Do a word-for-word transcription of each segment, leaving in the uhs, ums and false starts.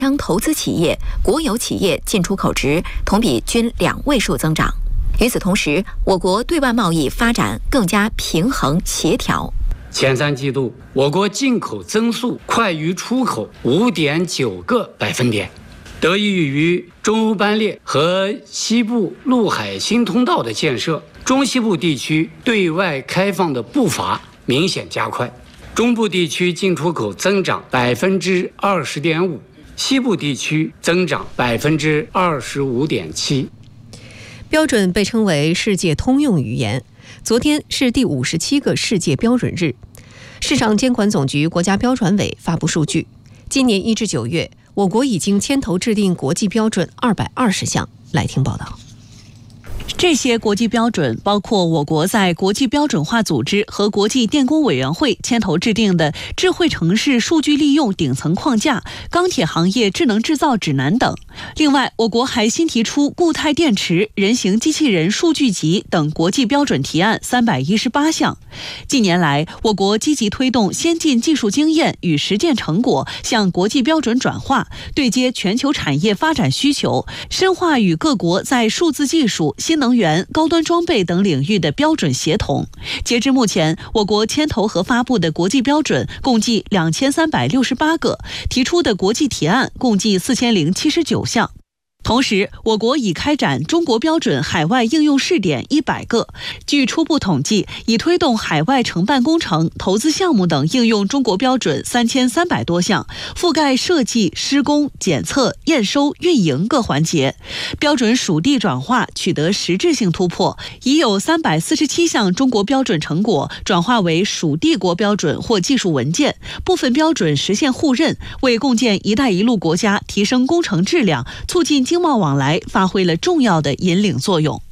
商投资企业、国有企业进出口值同比均两位数增长。与此同时，我国对外贸易发展更加平衡协调。 前三季度，我国进口增速快于出口 五点九个百分点，得益于中欧班列和西部陆海新通道的建设，中西部地区对外开放的步伐明显加快。中部地区进出口增长百分之二十点五，西部地区增长百分之二十五点七。 标准被称为世界通用语言。昨天是第五十七个世界标准日。市场监管总局国家标准委发布数据，今年一至九月，我国已经牵头制定国际标准二百二十项。来听报道。 这些国际标准包括我国在国际标准化组织和国际电工委员会牵头制定的智慧城市数据利用顶层框架、钢铁行业智能制造指南等。另外，我国还新提出固态电池、人形机器人数据集等国际标准提案三百一十八项。近年来，我国积极推动先进技术经验与实践成果向国际标准转化，对接全球产业发展需求，深化与各国在数字技术、新能源、高端装备等领域的标准协同。截至目前，我国牵头和发布的国际标准共计两千三百六十八个，提出的国际提案共计四千零七十九项。同时，我国已开展中国标准海外应用试点一百个。据初步统计，已推动海外承办工程、投资项目等应用中国标准三千三百多项，覆盖设计、施工、检测、验收、运营各环节。标准属地转化取得实质性突破，已有三百四十七项中国标准成果转化为属地国标准或技术文件，部分标准实现互认，为共建“一带一路”国家提升工程质量、促进经贸往来发挥了重要的引领作用。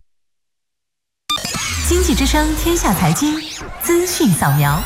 经济之声天下财经资讯扫描。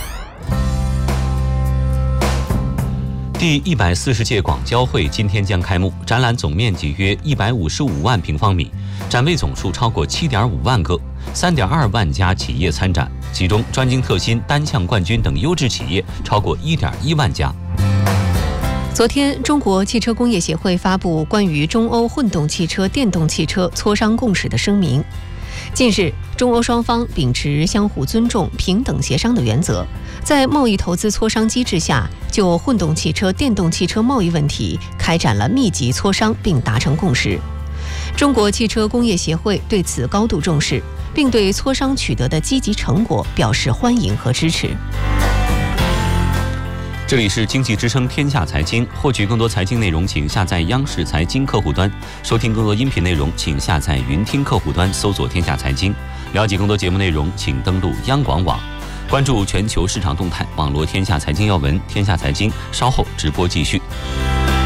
第一百四十届广交会今天将开幕，展览总面积约一百五十五万平方米，展位总数超过七点五万个，三点二万家企业参展，其中专精特新、单项冠军等优质企业超过一点一万家。 昨天，中国汽车工业协会发布关于中欧混动汽车、电动汽车磋商共识的声明。近日，中欧双方秉持相互尊重、平等协商的原则，在贸易投资磋商机制下，就混动汽车、电动汽车贸易问题开展了密集磋商，并达成共识。中国汽车工业协会对此高度重视，并对磋商取得的积极成果表示欢迎和支持。 这里是经济之声天下财经，获取更多财经内容请下载央视财经客户端，收听更多音频内容请下载云听客户端搜索天下财经，了解更多节目内容请登录央广网，关注全球市场动态，网罗天下财经要闻。天下财经稍后直播继续。